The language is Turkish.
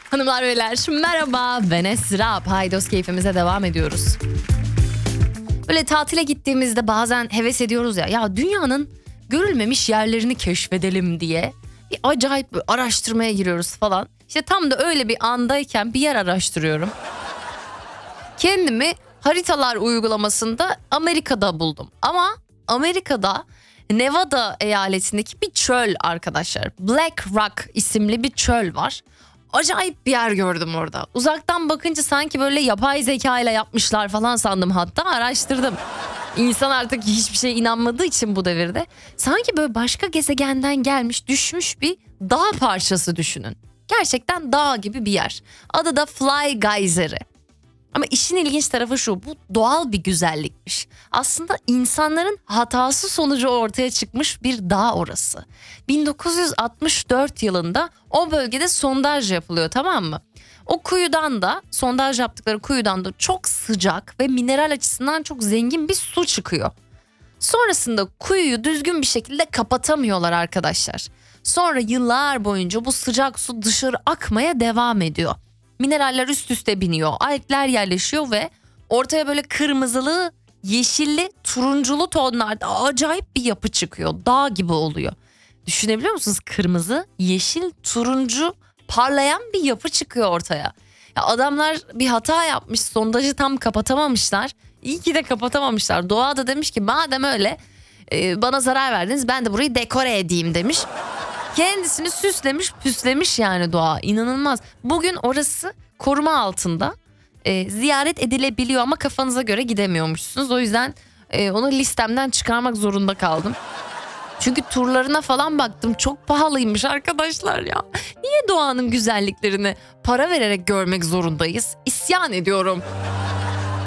Hanımlar beyler merhaba, ben Esra. Paydos keyfimize devam ediyoruz. Böyle tatile gittiğimizde bazen heves ediyoruz ya dünyanın görülmemiş yerlerini keşfedelim diye bir acayip bir araştırmaya giriyoruz falan. İşte tam da öyle bir andayken bir yer araştırıyorum. Kendimi haritalar uygulamasında Amerika'da buldum. Ama Amerika'da Nevada eyaletindeki bir çöl arkadaşlar. Black Rock isimli bir çöl var. Acayip bir yer gördüm orada. Uzaktan bakınca sanki böyle yapay zeka ile yapmışlar falan sandım, hatta araştırdım. İnsan artık hiçbir şeye inanmadığı için bu devirde sanki böyle başka gezegenden gelmiş düşmüş bir dağ parçası düşünün. Gerçekten dağ gibi bir yer. Adı da Fly Geyser'i. Ama işin ilginç tarafı şu, bu doğal bir güzellikmiş. Aslında insanların hatası sonucu ortaya çıkmış bir dağ orası. 1964 yılında o bölgede sondaj yapılıyor, tamam mı? O kuyudan da, sondaj yaptıkları kuyudan da çok sıcak ve mineral açısından çok zengin bir su çıkıyor. Sonrasında kuyuyu düzgün bir şekilde kapatamıyorlar arkadaşlar. Sonra yıllar boyunca bu sıcak su dışarı akmaya devam ediyor. Mineraller üst üste biniyor, algler yerleşiyor ve ortaya böyle kırmızılı, yeşilli, turunculu tonlarda acayip bir yapı çıkıyor. Dağ gibi oluyor. Düşünebiliyor musunuz? Kırmızı, yeşil, turuncu parlayan bir yapı çıkıyor ortaya. Ya adamlar bir hata yapmış, sondajı tam kapatamamışlar. İyi ki de kapatamamışlar. Doğa da demiş ki madem öyle bana zarar verdiniz, ben de burayı dekore edeyim demiş. Kendisini süslemiş püslemiş yani doğa, inanılmaz. Bugün orası koruma altında, ziyaret edilebiliyor ama kafanıza göre gidemiyormuşsunuz. O yüzden onu listemden çıkarmak zorunda kaldım. Çünkü turlarına falan baktım, çok pahalıymış arkadaşlar ya. Niye doğanın güzelliklerini para vererek görmek zorundayız? İsyan ediyorum.